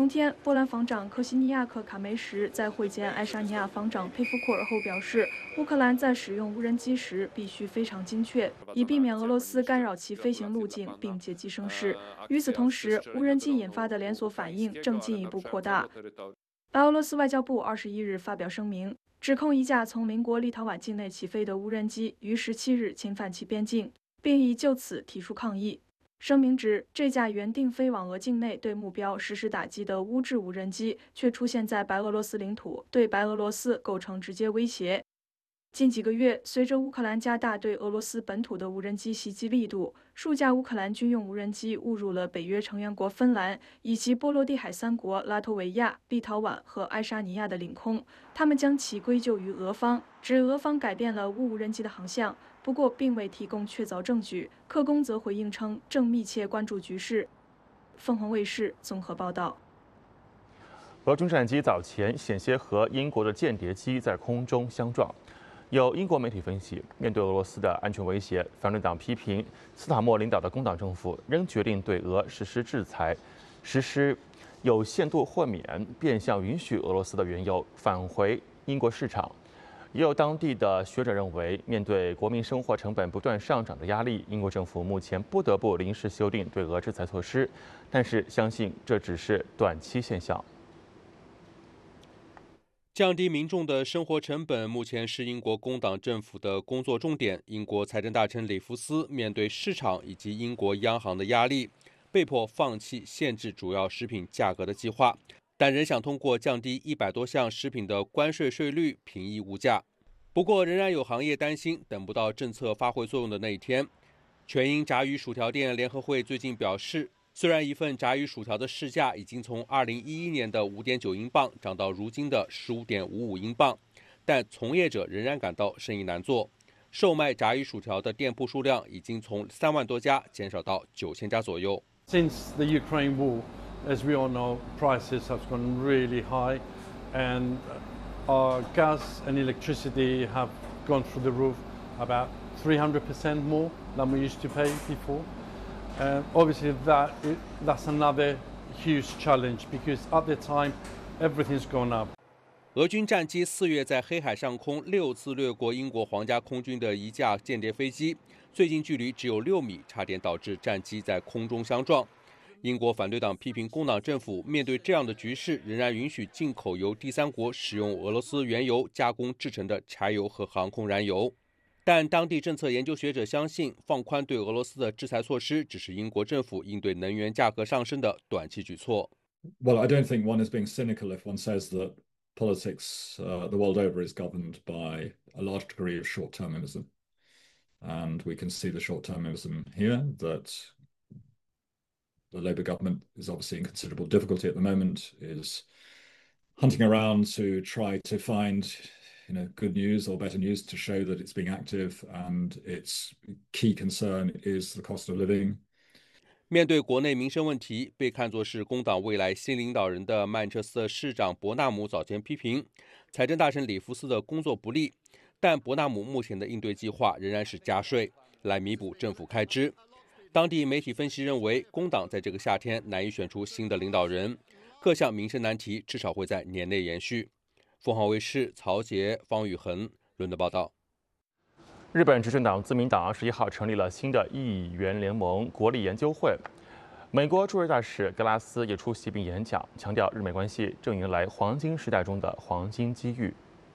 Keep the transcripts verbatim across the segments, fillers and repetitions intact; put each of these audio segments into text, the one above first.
同天，波兰防长科西尼亚克·卡梅什在会见爱沙尼亚防长佩夫库尔后表示，乌克兰在使用无人机时必须非常精确，以避免俄罗斯干扰其飞行路径并借机生事。与此同时，无人机引发的连锁反应正进一步扩大。白俄罗斯外交部二十一日发表声明，指控一架从邻国立陶宛境内起飞的无人机于十七日侵犯其边境，并已就此提出抗议。声明指，这架原定飞往俄境内对目标实施打击的乌制无人机，却出现在白俄罗斯领土，对白俄罗斯构成直接威胁。近几个月，随着乌克兰加大对俄罗斯本土的无人机袭击力度，数架乌克兰军用无人机误入了北约成员国芬兰以及波罗的海三国拉脱维亚、立陶宛和爱沙尼亚的领空。他们将其归咎于俄方，指俄方改变了乌无人机的航向，不过并未提供确凿证据。克宫则回应称，正密切关注局势。凤凰卫视综合报道。 俄军战机早前险些和英国的间谍机在空中相撞。有英国媒体分析，面对俄罗斯的安全威胁，反对党批评斯塔默领导的工党政府仍决定对俄实施制裁，实施有限度豁免，变相允许俄罗斯的原油返回英国市场。也有当地的学者认为，面对国民生活成本不断上涨的压力，英国政府目前不得不临时修订对俄制裁措施，但是相信这只是短期现象。 降低民众的生活成本目前是英国工党政府的工作重点。英国财政大臣里弗斯面对市场以及英国央行的压力，被迫放弃限制主要食品价格的计划，但仍想通过降低一百多项食品的关税税率平抑物价。不过，仍然有行业担心等不到政策发挥作用的那一天。全英炸鱼薯条店联合会最近表示，虽然一份炸鱼薯条的市价已经从二零一一年的 五点九英镑涨到如今的 十五点五五英镑，但从业者仍然感到生意难做。售卖炸鱼薯条的店铺数量已经从三万多家减少到九千家左右。 Since the Ukraine war, as we all know, prices have gone really high, and our gas and electricity have gone through the roof, about three hundred percent more than we used to pay before. And obviously that that's another huge challenge because at the time everything's gone up. 俄军战机四月在黑海上空六次掠过英国皇家空军的一架间谍飞机，最近距离只有六米，差点导致战机在空中相撞。英国反对党批评工党政府面对这样的局势，仍然允许进口由第三国使用俄罗斯原油加工制成的柴油和航空燃油。但当地政策研究学者相信，放宽对俄罗斯的制裁措施只是英国政府应对能源价格上升的短期举措。 Well, I don't think one is being cynical if one says that politics uh, the world over is governed by a large degree of short-termism, and we can see the short-termism here. That the Labour government is obviously in considerable difficulty at the moment, is hunting around to try to find.You know, good news or better news to show that it's being active, and its key concern is the cost of living. 面对国内民生问题，被看作是工党未来新领导人的曼彻斯特市长伯纳姆早前批评财政大臣里弗斯的工作不力，但伯纳姆目前的应对计划仍然是加税来弥补政府开支。当地媒体分析认为，工党在这个夏天难以选出新的领导人，各项民生难题至少会在年内延续。凤凰卫视曹杰、方宇恒伦敦报道。 日本执政党自民党二十一号成立了新的议员联盟国力研究会。美国驻日大使格拉斯也出席并演讲，强调日美关系正迎来黄金时代中的黄金机遇。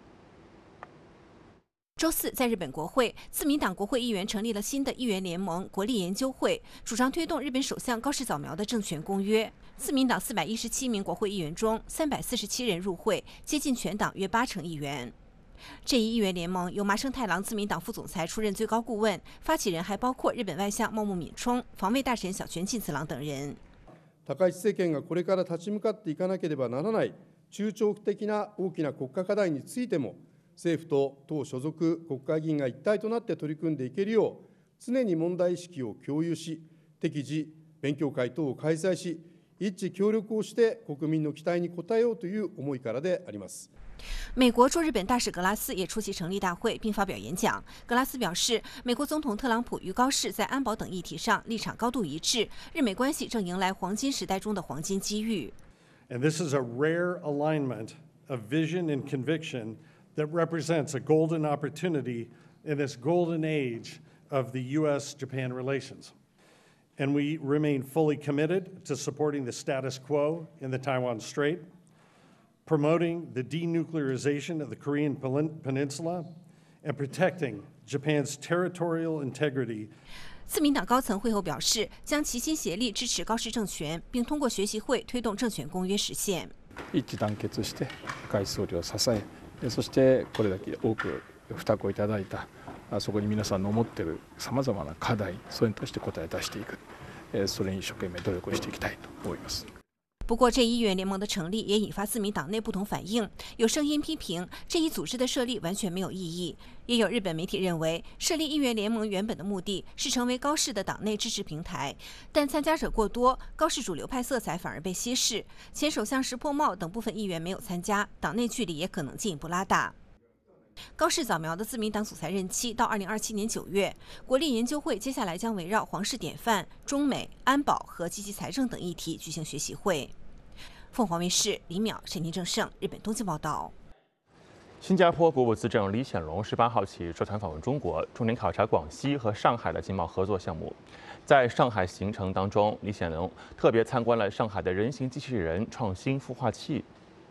周四，在日本国会，自民党国会议员成立了新的议员联盟国力研究会，主张推动日本首相高市早苗的政权公约。自民党四百一十七名国会议员中，三百四十七人入会，接近全党约八成议员。这一议员联盟由麻生太郎自民党副总裁出任最高顾问，发起人还包括日本外相茂木敏充、防卫大臣小泉进次郎等人。 高市政権がこれから立ち向かっていかなければならない中長期的な大きな国家課題についても、政府と党所属国会議員が一体となって取り組んでいけるよう、常に問題意識を共有し、適時勉強会等を開催し、一致協力をして国民の期待に応えようという思いからであります。 美国驻日本大使格拉斯也出席成立大会并发表演讲。格拉斯表示，美国总统特朗普与高市在安保等议题上立场高度一致，日美关系正迎来黄金时代中的黄金机遇。 And this is a rare alignment of vision and conviction that represents a golden opportunity in this golden age of the U S Japan relations. And we remain fully committed to supporting the status quo in the Taiwan Strait, promoting the denuclearization of the Korean Peninsula, and protecting Japan's territorial integrity. 自民党高层会后表示，将齐心协力支持高市政权，并通过学习会推動政權公約實現。 一致団結して外総理を支え、そしてこれだけ多く負託をいただいた、そこに皆さんの持っているさまざまな課題、それに対して答え出していく、それに一生懸命努力していきたいと思います。 不过，这一议员联盟的成立也引发自民党内不同反应，有声音批评这一组织的设立完全没有意义，也有日本媒体认为，设立议员联盟原本的目的是成为高市的党内支持平台，但参加者过多，高市主流派色彩反而被稀释。前首相石破茂等部分议员没有参加，党内距离也可能进一步拉大。 高市早苗的自民党总裁任期到二零二七年九月，国立研究会接下来将围绕皇室典范、中美、安保和积极财政等议题举行学习会。凤凰卫视李淼、陈婷正盛，日本东京报道。 新加坡国务资政李显龙十八号起率团访问中国，重点考察广西和上海的经贸合作项目。在上海行程当中，李显龙特别参观了上海的人形机器人创新孵化器。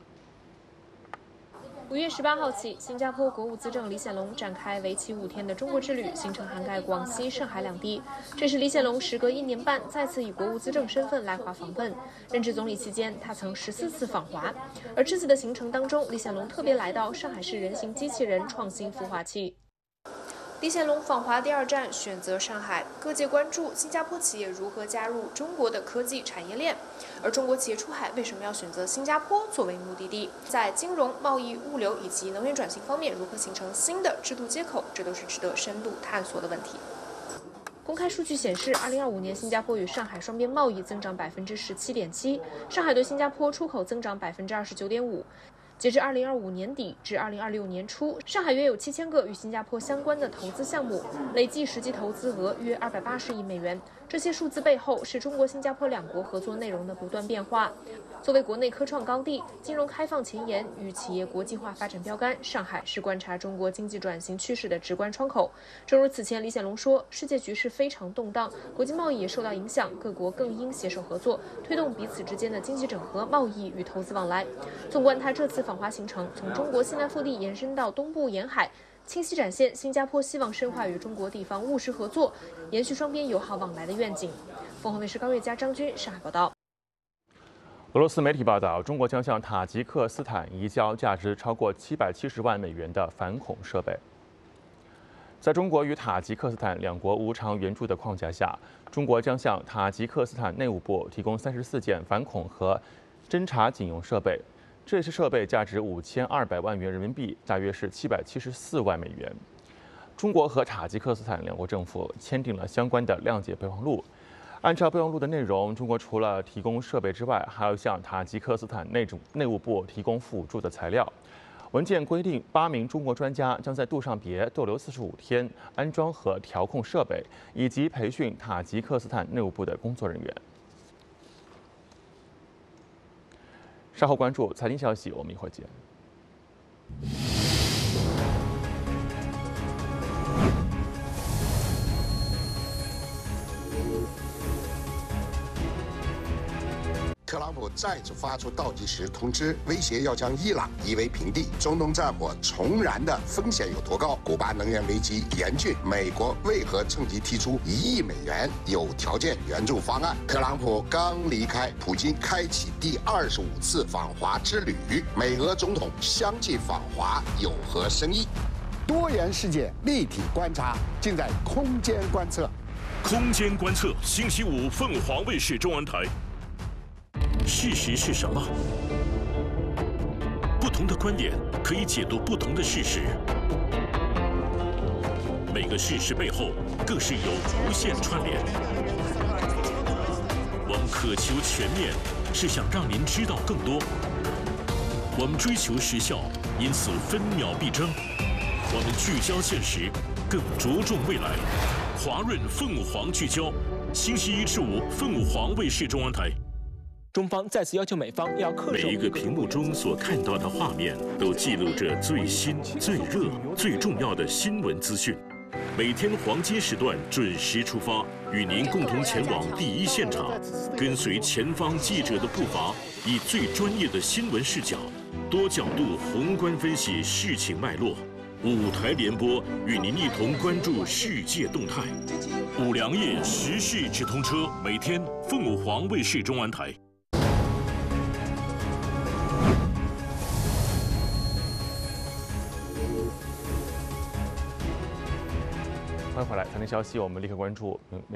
五月十八号起，新加坡国务资政李显龙展开为期五天的中国之旅，行程涵盖广西、上海两地。这是李显龙时隔一年半再次以国务资政身份来华访问。任职总理期间，他曾十四次访华。而这次的行程当中，李显龙特别来到上海市人形机器人创新孵化器。 李显龙访华第二站选择上海，各界关注新加坡企业如何加入中国的科技产业链，而中国企业出海为什么要选择新加坡作为目的地？在金融、贸易、物流以及能源转型方面，如何形成新的制度接口，这都是值得深度探索的问题。公开数据显示，二零二五年新加坡与上海双边贸易增长百分之十七点七，上海对新加坡出口增长百分之二十九点五。 截至二零二五年底至二零二六年初，上海约有七千个与新加坡相关的投资项目，累计实际投资额约二百八十亿美元。这些数字背后是中国、新加坡两国合作内容的不断变化。作为国内科创高地、金融开放前沿与企业国际化发展标杆，上海是观察中国经济转型趋势的直观窗口。正如此前李显龙说，世界局势非常动荡，国际贸易也受到影响，各国更应携手合作，推动彼此之间的经济整合、贸易与投资往来。纵观他这次访华行程，从中国西南腹地延伸到东部沿海，清晰展现新加坡希望深化与中国地方务实合作，延续双边友好往来的愿景。凤凰卫视高月佳、张军上海报道。 俄罗斯媒体报道，中国将向塔吉克斯坦移交价值超过七百七十万美元的反恐设备。在中国与塔吉克斯坦两国无偿援助的框架下，中国将向塔吉克斯坦内务部提供三十四件反恐和侦察警用设备。 这些设备价值五千二百万元人民币，大约是七百七十四万美元。中国和塔吉克斯坦两国政府签订了相关的谅解备忘录。按照备忘录的内容，中国除了提供设备之外，还要向塔吉克斯坦内政内务部提供辅助的材料。文件规定，八名中国专家将在杜尚别逗留四十五天，安装和调控设备，以及培训塔吉克斯坦内务部的工作人员。 稍后关注财经消息，我们一会儿见。 特朗普再次发出倒计时通知，威胁要将伊朗夷为平地。中东战火重燃的风险有多高？古巴能源危机严峻，美国为何趁机提出一亿美元有条件援助方案？特朗普刚离开，普京开启第二十五次访华之旅，美俄总统相继访华有何深意？ 多元世界立体观察，尽在空间观测。 空间观测，星期五凤凰卫视中文台。 事实是什么？不同的观点可以解读不同的事实。每个事实背后更是有无限串联。我们渴求全面，是想让您知道更多。我们追求时效，因此分秒必争。我们聚焦现实，更着重未来。华润凤凰聚焦，星期一至五凤凰卫视中文台。 中方再次要求美方要恪守。 每一个屏幕中所看到的画面，都记录着最新、最热、最重要的新闻资讯。每天黄金时段准时出发，与您共同前往第一现场，跟随前方记者的步伐，以最专业的新闻视角，多角度宏观分析事情脉络。五台联播与您一同关注世界动态。五粮液时事直通车，每天凤凰卫视中文台。 欢迎回来，财经消息，我们立刻关注。